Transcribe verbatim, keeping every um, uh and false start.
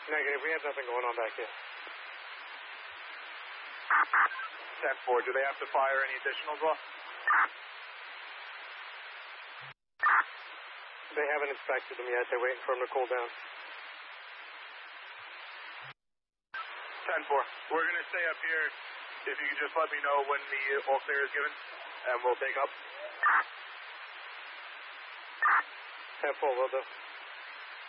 Negative, we have nothing going on back here. ten four, do they have to fire any additional as well? They haven't inspected them yet. They're waiting for them to cool down. ten four, we're going to stay up here. If you could just let me know when the all clear is given, and we'll take up. ten four, will do.